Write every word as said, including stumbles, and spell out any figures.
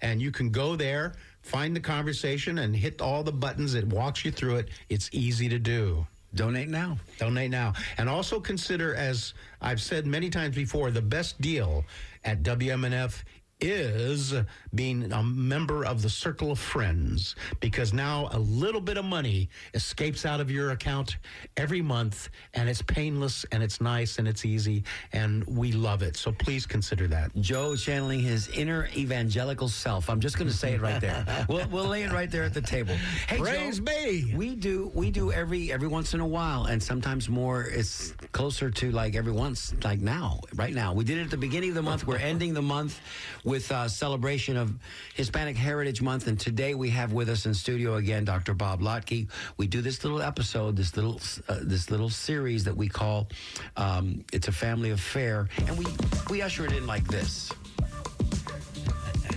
And you can go there, find the conversation, and hit all the buttons. It walks you through it. It's easy to do. Donate now. Donate now. And also consider, as I've said many times before, the best deal at W M N F is being a member of the Circle of Friends, because now a little bit of money escapes out of your account every month, and it's painless, and it's nice, and it's easy, and we love it. So please consider that. Joe channeling his inner evangelical self. I'm just going to say it right there. We'll, we'll lay it right there at the table. Hey, Praise Joe, me. We do we do every every once in a while, and sometimes more. It's closer to like every once, like now, right now. We did it at the beginning of the month. We're ending the month with uh, celebration of Hispanic Heritage Month, and today we have with us in studio again Doctor Bob Lotke. We do this little episode, this little uh, this little series that we call um, "It's a Family Affair," and we we usher it in like this.